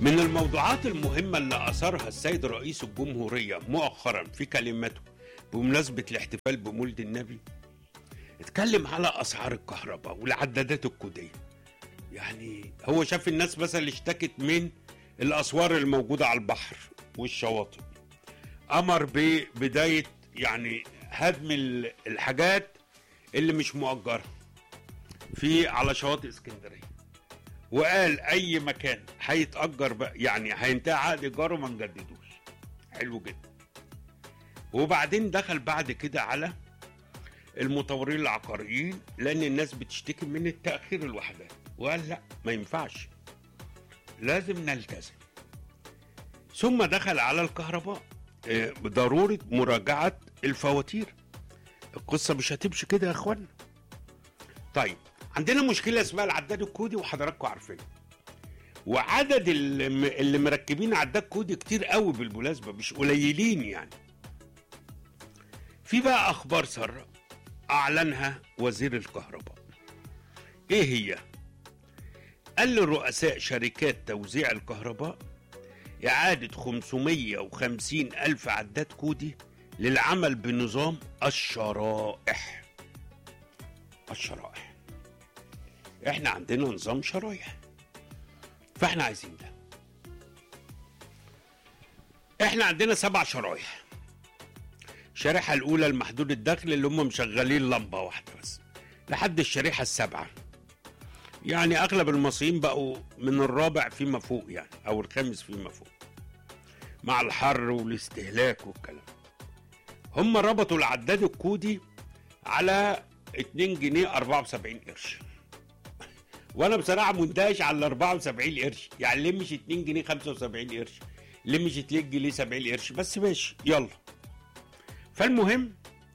من الموضوعات المهمة اللي أثارها السيد رئيس الجمهورية مؤخرا في كلمته بمناسبة الاحتفال بمولد النبي، اتكلم على أسعار الكهرباء والعدادات الكودية. يعني هو شاف الناس مثلا اللي اشتكت من الأسوار الموجودة على البحر والشواطئ، أمر ببداية يعني هدم الحاجات اللي مش مؤجرة على شواطئ اسكندرية، وقال اي مكان هيتأجر بقى يعني هينتهي عقد ايجاره ما نجددوش. حلو جدا. وبعدين دخل بعد كده على المطورين العقاريين، لان الناس بتشتكي من التأخير الوحدات، وقال لا ما ينفعش، لازم نلتزم. ثم دخل على الكهرباء بضرورة مراجعة الفواتير. القصة مش هتمشي كده يا اخوانا. طيب، عندنا مشكلة اسمها العداد الكودي وحضراتكم عارفين، وعدد اللي مركبين عداد كودي كتير قوي بالمناسبة، مش قليلين يعني. في بقى اخبار سارة اعلنها وزير الكهرباء. ايه هي؟ قال لرؤساء شركات توزيع الكهرباء اعادة 550 الف عداد كودي للعمل بنظام الشرائح. احنا عندنا نظام شرايح، فاحنا عايزين ده. احنا عندنا 7 شرايح. الشريحة الأولى المحدود الدخل اللي هم مشغلين لمبة واحدة بس لحد الشريحة 7. يعني أغلب المصريين بقوا من الرابع فيما فوق يعني، أو الخامس فيما فوق، مع الحر والاستهلاك والكلام. هم ربطوا العداد الكودي على 2 جنيه 74 قرش. وانا بصراحه مندهش على 74 قرش، يعني ليه مش 2 جنيه 75 قرش؟ ليه مش 2 جنيه 70 قرش؟ بس ماشي يلا. فالمهم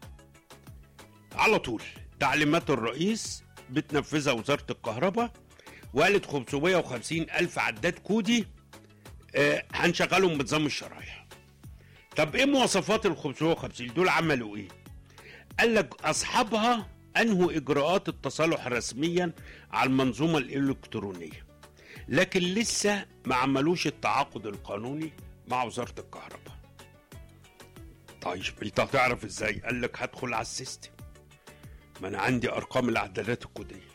على طول تعليمات الرئيس بتنفذها وزاره الكهرباء، وقالت 550 الف عداد كودي هنشغلهم بنظام الشرايح. طب ايه مواصفات ال 550 دول؟ عملوا ايه؟ قال لك اصحابها انهوا اجراءات التصالح رسميا على المنظومه الالكترونيه، لكن لسه ما عملوش التعاقد القانوني مع وزاره الكهرباء. طيب انت هتعرف ازاي؟ قال لك هدخل على السيستم، ما انا عندي ارقام العدادات الكوديه.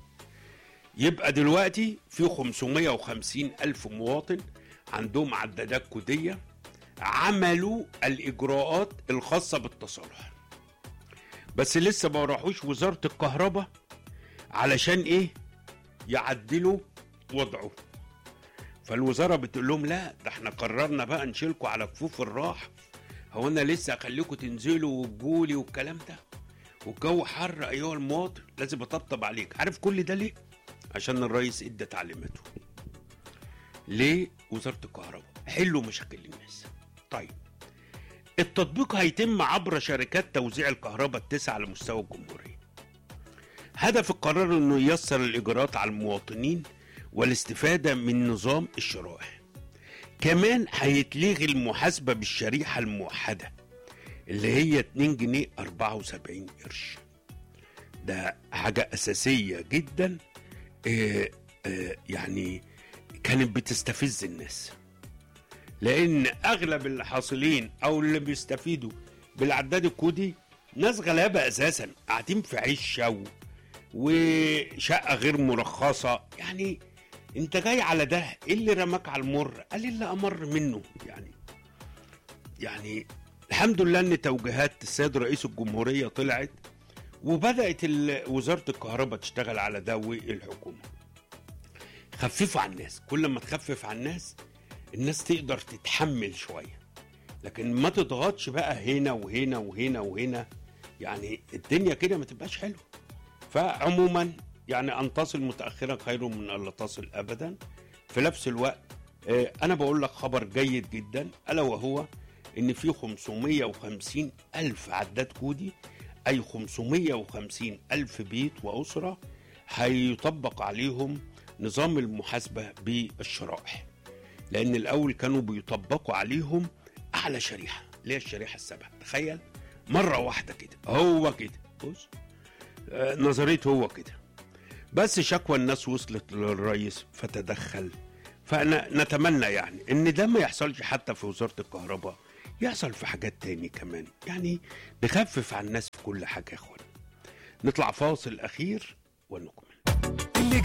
يبقى دلوقتي في 550 الف مواطن عندهم عدادات كوديه عملوا الاجراءات الخاصه بالتصالح، بس لسه ما راحوش وزارة الكهرباء علشان ايه؟ يعدلوا وضعه. فالوزارة بتقول لهم لا، ده احنا قررنا بقى نشيلكوا على كفوف الراحة، هو انا لسه اخليكوا تنزلوا وتجولي والكلام ده، والجو حر ايها المواطن، لازم اطبطب عليك. عارف كل ده ليه؟ عشان الرئيس ادى تعليماته. ليه؟ وزارة الكهرباء حلوا مشاكل الناس. طيب، التطبيق هيتم عبر شركات توزيع الكهرباء ال9 على مستوى الجمهورية. هدف القرار انه ييسر الاجراءات على المواطنين والاستفادة من نظام الشرائح. كمان هيتلغي المحاسبة بالشريحة الموحدة اللي هي 2 جنيه 74 قرش. ده حاجة أساسية جدا، يعني كانت بتستفز الناس، لان اغلب اللي حاصلين او اللي بيستفيدوا بالعداد الكودي ناس غلابه اساسا، قاعدين في عشه وشقه غير مرخصه. يعني انت جاي على ده، ايه اللي رماك على المر؟ قال اللي امر منه. يعني الحمد لله ان توجيهات السيد رئيس الجمهوريه طلعت، وبدات وزاره الكهرباء تشتغل على ده، والحكومه خففوا على الناس. كل ما تخفف على الناس تقدر تتحمل شوية، لكن ما تضغطش بقى هنا وهنا وهنا وهنا، يعني الدنيا كده ما تبقاش حلوة. فعموما يعني أن تصل متأخرا خير من أن لا تصل أبدا. في نفس الوقت أنا بقول لك خبر جيد جدا، ألا وهو إن في 550 ألف عداد كودي، أي 550 ألف بيت وأسرة هيطبق عليهم نظام المحاسبة بالشرائح، لأن الأول كانوا بيطبقوا عليهم أعلى شريحة اللي هي الشريحة 7. تخيل مرة واحدة كده، هو كده بص نظريته هو كده. بس شكوى الناس وصلت للرئيس فتدخل فأنا نتمنى يعني إن ده ما يحصلش حتى في وزارة الكهرباء، يحصل في حاجات تاني كمان، يعني نخفف عن الناس في كل حاجة يا اخوان. نطلع فاصل أخير ونكمل.